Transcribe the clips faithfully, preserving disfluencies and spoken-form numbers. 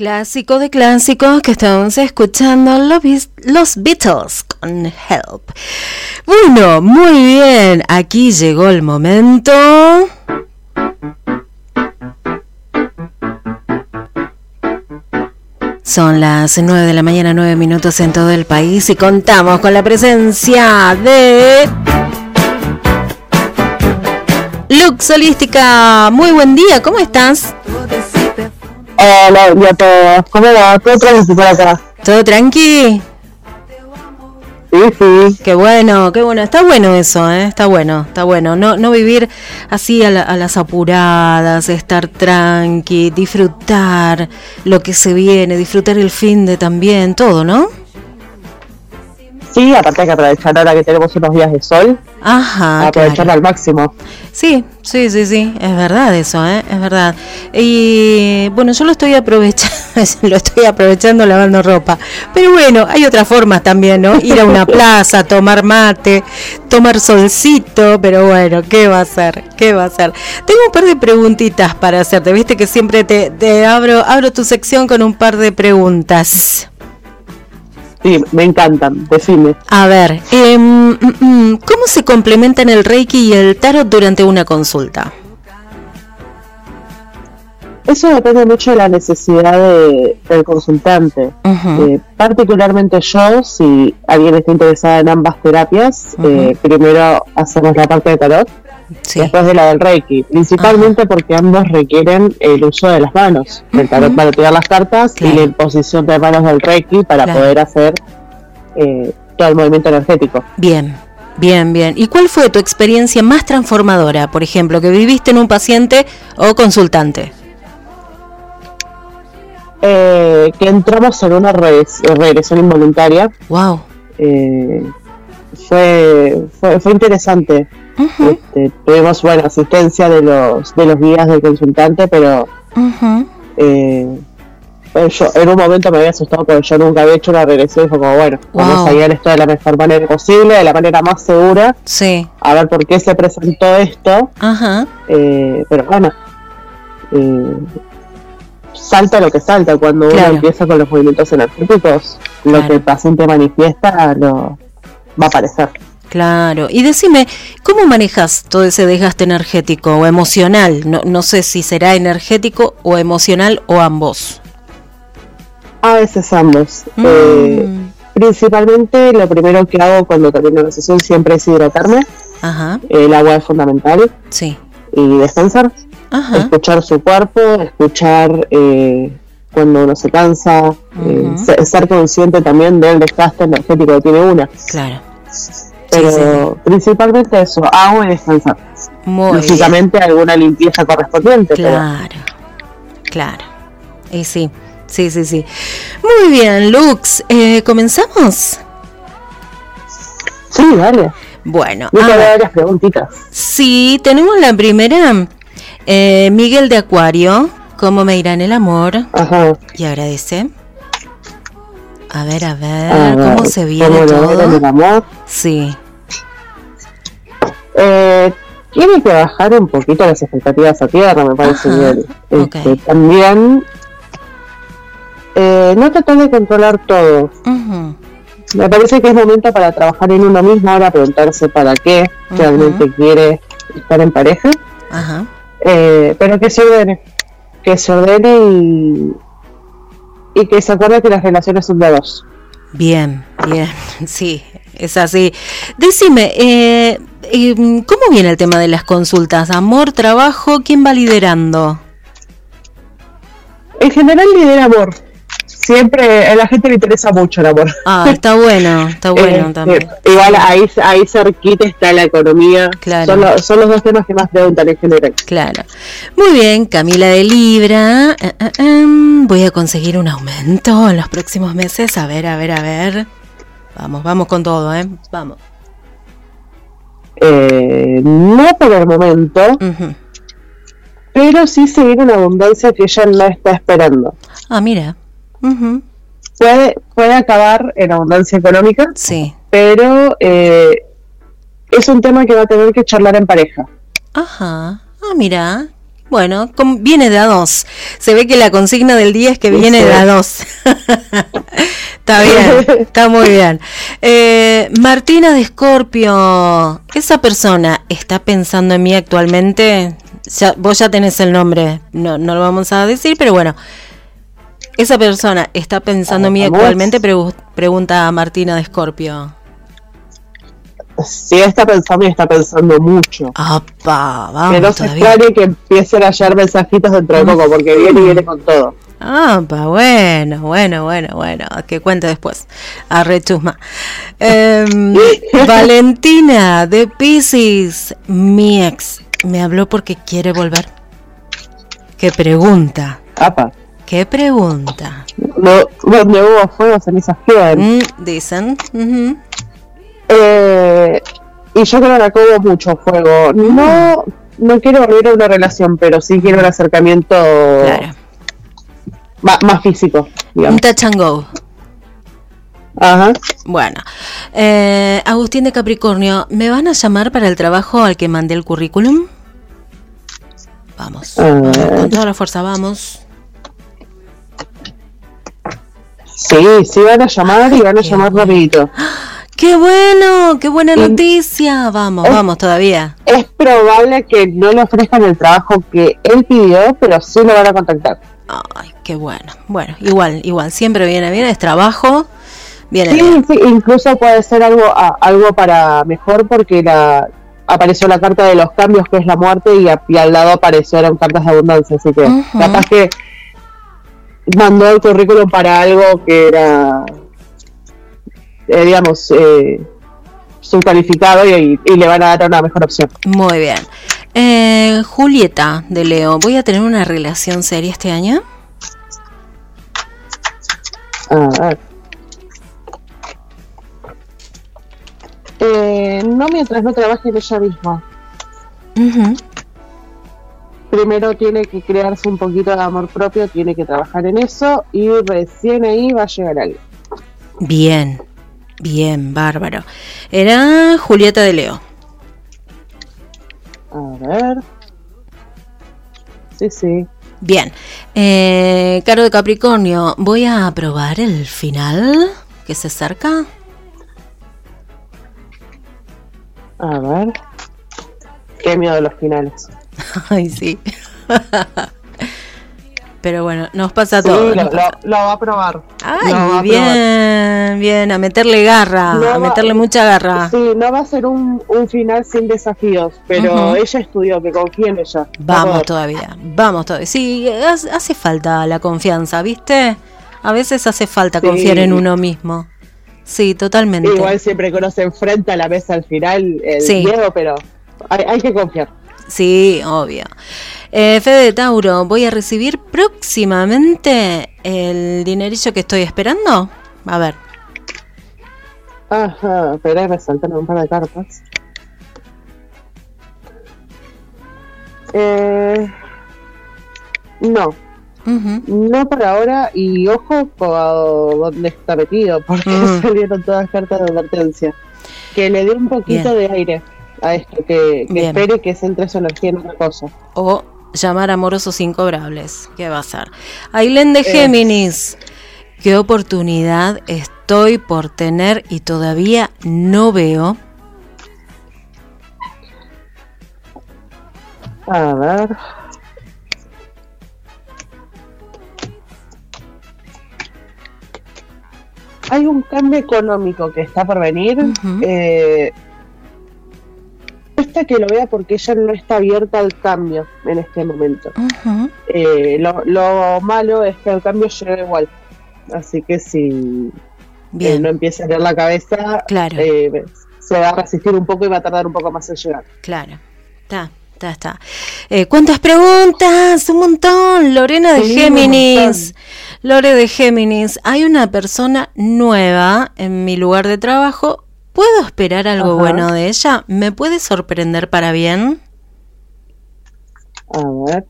Clásico de clásicos que estamos escuchando, los Beatles con Help. Bueno, muy bien, aquí llegó el momento. Son las nueve de la mañana, nueve minutos en todo el país y contamos con la presencia de Lux Holística. Muy buen día, ¿cómo estás? Hola, buen día a todos. ¿Cómo va? ¿Todo tranqui por acá? ¿Todo tranqui? Sí, sí. Qué bueno, qué bueno. Está bueno eso, ¿eh? Está bueno, está bueno. No, no vivir así a, la, a las apuradas, estar tranqui, disfrutar lo que se viene, disfrutar el fin de también, todo, ¿no? Sí, aparte hay que aprovechar ahora que tenemos unos días de sol. Ajá, aprovecharlo claro. al máximo. Sí, sí, sí, sí, es verdad eso, ¿eh? Es verdad. Y bueno, yo lo estoy aprovechando, lo estoy aprovechando lavando ropa. Pero bueno, hay otras formas también, ¿no? Ir a una plaza, tomar mate, tomar solcito, pero bueno, ¿qué va a hacer? ¿Qué va a hacer? Tengo un par de preguntitas para hacerte, viste que siempre te, te abro, abro tu sección con un par de preguntas. Sí, me encantan, decime. A ver, eh, ¿cómo se complementan el Reiki y el Tarot durante una consulta? Eso depende mucho de la necesidad de, del consultante. Uh-huh. Eh, particularmente yo, si alguien está interesado en ambas terapias, uh-huh. eh, primero hacemos la parte de Tarot, sí. después de la del Reiki, principalmente uh-huh. porque ambos requieren el uso de las manos. Uh-huh. El Tarot para tirar las cartas, claro. y la imposición de manos del Reiki para claro. poder hacer eh, todo el movimiento energético. Bien, bien, bien. ¿Y cuál fue tu experiencia más transformadora, por ejemplo, que viviste en un paciente o consultante? Eh, que entramos en una regres- regresión involuntaria. Wow. Eh, fue, fue fue interesante. Uh-huh. Este, tuvimos buena asistencia de los de los guías del consultante, pero uh-huh. eh, yo en un momento me había asustado porque yo nunca había hecho una regresión y fue como bueno, wow. vamos a guiar esto de la mejor manera posible, de la manera más segura. Sí. A ver por qué se presentó esto. Uh-huh. Eh, pero bueno. Eh, salta lo que salta cuando claro. uno empieza con los movimientos energéticos, lo claro. que el paciente manifiesta lo va a aparecer. Claro, y decime, ¿cómo manejas todo ese desgaste energético o emocional? No, no sé si será energético o emocional o ambos. A veces ambos. Mm. Eh, principalmente lo primero que hago cuando termino la sesión siempre es hidratarme. Ajá. El agua es fundamental. Sí. Y descansar. Ajá. Escuchar su cuerpo, escuchar eh, cuando uno se cansa, uh-huh. eh, ser consciente también del desgaste energético que tiene una. Claro. Pero sí, sí. principalmente eso, agua y descansar. Muy Lógicamente bien. Alguna limpieza correspondiente. Claro, pero... claro. Y sí, sí, sí, sí. Muy bien, Lux, eh, ¿comenzamos? Sí, dale. Bueno, yo te voy a dar las preguntitas. Sí, tenemos la primera. Eh, Miguel de Acuario, ¿cómo me irá en el amor? Ajá. Y agradece. A ver, a ver, a ver ¿cómo se viene ¿cómo todo? En el amor? Sí. Eh, tiene que bajar un poquito las expectativas a tierra, me parece bien. Okay. Este, también eh, no tratar de controlar todo. Uh-huh. Me parece que es momento para trabajar en uno mismo, ahora preguntarse para qué uh-huh. realmente quiere estar en pareja. Ajá. Eh, pero que se ordene, que se ordene y, y que se acuerde que las relaciones son de dos. Bien, bien, sí, es así. Decime, eh, eh, ¿cómo viene el tema de las consultas? Amor, trabajo, ¿quién va liderando? En general lidera amor. Siempre a la gente le interesa mucho el amor. Ah, está bueno, está bueno eh, también. Eh, igual ahí, ahí cerquita está la economía. Claro. Son, lo, son los dos temas que más preguntan en general. Claro. Muy bien, Camila de Libra. Uh, uh, um, voy a conseguir un aumento en los próximos meses. A ver, a ver, a ver. Vamos, vamos con todo, ¿eh? Vamos. Eh, no por el momento. Uh-huh. Pero sí se viene una abundancia que ella no está esperando. Ah, mira. Uh-huh. Puede, puede acabar en abundancia económica, sí. pero eh, es un tema que va a tener que charlar en pareja. Ajá, ah, mira, Bueno, con, viene de a dos. Se ve que la consigna del día es que viene sí. de a dos. Está bien, está muy bien. Eh, Martina de Escorpio, ¿esa persona está pensando en mí actualmente? Ya, vos ya tenés el nombre, no, no lo vamos a decir, pero bueno. ¿Esa persona está pensando en mí actualmente? Pregu- pregunta Martina de Escorpio. Sí, está pensando y está pensando mucho. ¡Apa! Vamos, que no se extrañe que empiecen a hallar mensajitos dentro de poco, porque viene y viene con todo. ¡Apa! Bueno, bueno, bueno, bueno. Que cuente después. Arre chusma. Eh, Valentina de Piscis. Mi ex me habló porque quiere volver. ¿Qué pregunta? ¡Apa! ¿Qué pregunta? No, donde hubo fuego, cenizas quedan. Mm, dicen. Uh-huh. Eh, y yo creo que acá hubo mucho fuego. No, no quiero volver a una relación, pero sí quiero un acercamiento claro. más, más físico, digamos. Un touch and go. Ajá. Bueno, eh, Agustín de Capricornio, ¿me van a llamar para el trabajo al que mandé el currículum? Vamos, vamos con toda la fuerza, vamos. Sí, sí van a llamar y van a qué llamar bueno. rapidito. ¡Qué bueno! ¡Qué buena noticia! Vamos, es, vamos todavía. Es probable que no le ofrezcan el trabajo que él pidió, pero sí lo van a contactar. Ay, qué bueno. Bueno, igual, igual, siempre viene bien, es trabajo. Viene sí, bien. sí, incluso puede ser algo a, algo para mejor porque la apareció la carta de los cambios, que es la muerte, y, a, y al lado aparecieron cartas de abundancia, así que uh-huh. capaz que mandó el currículum para algo que era, eh, digamos, eh, subcalificado y, y le van a dar una mejor opción. Muy bien. Eh, Julieta de Leo, ¿voy a tener una relación seria este año? A ver. Eh, no mientras no trabaje en ella misma. Uh-huh. Primero tiene que crearse un poquito de amor propio, tiene que trabajar en eso y recién ahí va a llegar algo. Bien, bien, bárbaro. Era Julieta de Leo. A ver. Sí, sí. Bien. Eh, Caro de Capricornio, ¿voy a probar el final que se acerca? A ver. Qué miedo de los finales. Ay, sí. Pero bueno, nos pasa sí, todo. Lo, nos pasa. Lo, lo va a probar. Ay, va a bien, probar. bien, a meterle garra, no a meterle va, mucha garra. Sí, no va a ser un, un final sin desafíos, pero uh-huh. ella estudió, que confíe en ella. Vamos todavía, vamos todavía. Sí, hace falta la confianza, ¿viste? A veces hace falta sí. confiar en uno mismo. Sí, totalmente. Igual siempre que uno se enfrenta a la mesa al final, el sí. miedo, pero hay, hay que confiar. Sí, obvio. Eh, Fede de Tauro, ¿voy a recibir próximamente el dinerillo que estoy esperando? A ver. Ajá, espera, me saltaron un par de cartas. Eh, no. Uh-huh. No por ahora, y ojo con dónde está metido, porque uh-huh. salieron todas cartas de advertencia. Que le dé un poquito Bien. de aire a esto, que, que espere que centre su energía en otra cosa. O llamar amorosos incobrables. ¿Qué va a ser? Ailén de Géminis. Es... ¿Qué oportunidad estoy por tener y todavía no veo? A ver. Hay un cambio económico que está por venir. Uh-huh. Eh, cuesta que lo vea porque ella no está abierta al cambio en este momento. Uh-huh. Eh, lo, lo malo es que el cambio llega igual. Así que si eh, no empieza a ver la cabeza, claro. eh, se va a resistir un poco y va a tardar un poco más en llegar. Claro, está. Está, está. Eh, ¿Cuántas preguntas? Un montón. Lorena de sí, Géminis. Lore de Géminis. Hay una persona nueva en mi lugar de trabajo. ¿Puedo esperar algo Ajá. bueno de ella? ¿Me puede sorprender para bien? A ver.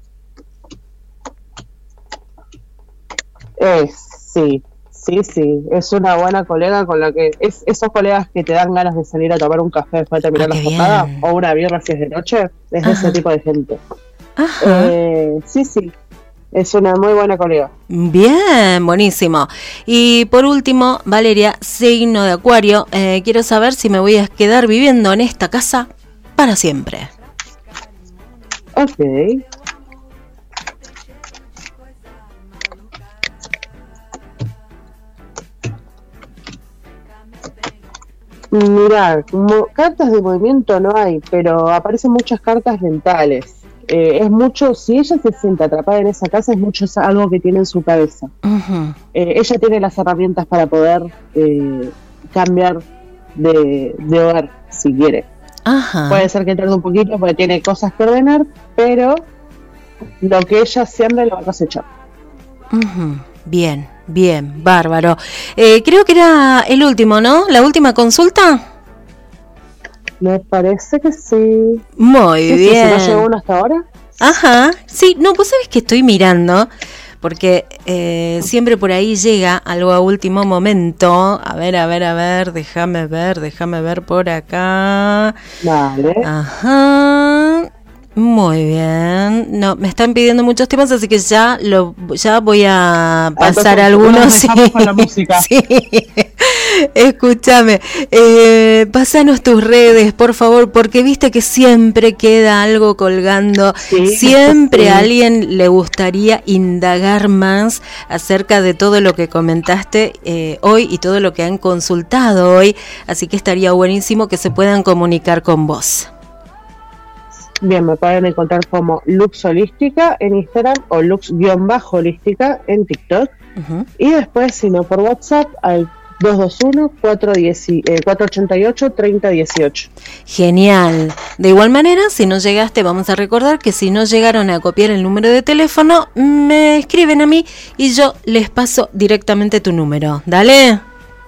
Eh, sí, sí, sí. Es una buena colega con la que... Es esos colegas que te dan ganas de salir a tomar un café después de terminar ah, la jornada. O una birra si es de noche. Es Ajá. ese tipo de gente. Ajá. Eh, sí, sí, es una muy buena colega. Bien, buenísimo. Y por último, Valeria, signo de Acuario, eh, quiero saber si me voy a quedar viviendo en esta casa para siempre. Ok. Mirá, como cartas de movimiento no hay, pero aparecen muchas cartas mentales. Eh, es mucho, si ella se siente atrapada en esa casa, es mucho algo que tiene en su cabeza. Uh-huh. Eh, ella tiene las herramientas para poder eh, cambiar de, de hogar, si quiere. Ajá. Puede ser que tarde un poquito porque tiene cosas que ordenar, pero lo que ella siembra lo va a cosechar. Uh-huh. Bien, bien, bárbaro. Eh, creo que era el último, ¿no? ¿La última consulta? Me parece que sí. Muy sí, bien. Sí, ¿no llegó uno hasta ahora? Ajá, sí, no, pues sabes que estoy mirando, porque eh, siempre por ahí llega algo a último momento. A ver, a ver, a ver, déjame ver, déjame ver por acá. Vale. Ajá. Muy bien. No, me están pidiendo muchos temas, así que ya lo ya voy a pasar Entonces, algunos. Sí. Con la música. Sí. Escúchame, eh, pásanos tus redes, por favor, porque viste que siempre queda algo colgando. Sí, siempre sí. a alguien le gustaría indagar más acerca de todo lo que comentaste eh, hoy y todo lo que han consultado hoy, así que estaría buenísimo que se puedan comunicar con vos. Bien, me pueden encontrar como Lux Holística en Instagram o Lux-Holística en TikTok. Uh-huh. Y después, si no, por WhatsApp al dos dos uno, cuatro ocho ocho, tres cero uno ocho. Genial. De igual manera, si no llegaste, vamos a recordar que si no llegaron a copiar el número de teléfono, me escriben a mí y yo les paso directamente tu número. Dale.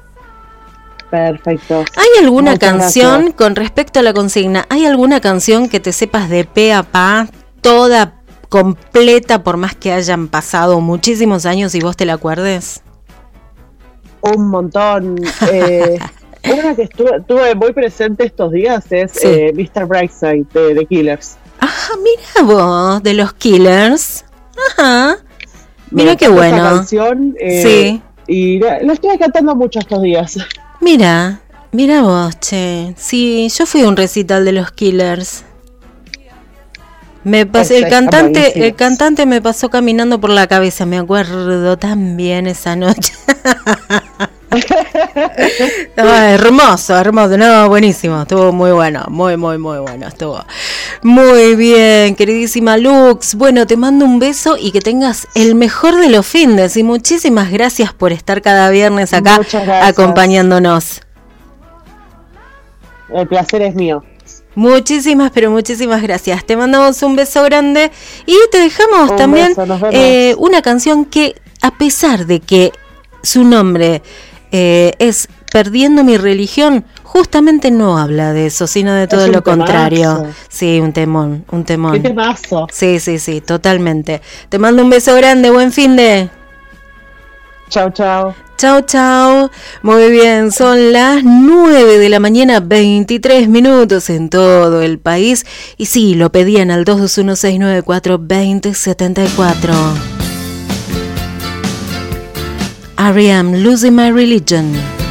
Perfecto. ¿Hay alguna Muchas canción, gracias. con respecto a la consigna, hay alguna canción que te sepas de pe a pa, toda completa, por más que hayan pasado muchísimos años y vos te la acuerdes? Un montón. Eh, una que estuve, estuve muy presente estos días es sí. eh, mister Brightside de The Killers. Ajá, mira vos, de los Killers. Ajá. Mira qué bueno. Esa canción, eh, sí. Y la, la estoy cantando mucho estos días. Mira, mira vos, che. Sí, yo fui a un recital de los Killers. Me pasé, el cantante, el cantante me pasó caminando por la cabeza, me acuerdo tan bien esa noche. No, hermoso, hermoso, no, buenísimo, estuvo muy bueno, muy, muy, muy bueno, estuvo muy bien, queridísima Lux. Bueno, te mando un beso y que tengas el mejor de los findes y muchísimas gracias por estar cada viernes acá acompañándonos. El placer es mío. Muchísimas, pero muchísimas gracias. Te mandamos un beso grande y te dejamos un también beso, eh, una canción que, a pesar de que su nombre eh, es Perdiendo mi religión, justamente no habla de eso, sino de todo lo contrario. Temazo. Sí, un temón, un temón. ¿Qué temazo? Sí, sí, sí, totalmente. Te mando un beso grande, buen fin de... Chao, chao. Chao, chao. Muy bien, son las nueve de la mañana, veintitrés minutos en todo el país. Y sí, lo pedían al dos dos uno, seis nueve cuatro, dos cero siete cuatro. R E M, Losing My Religion.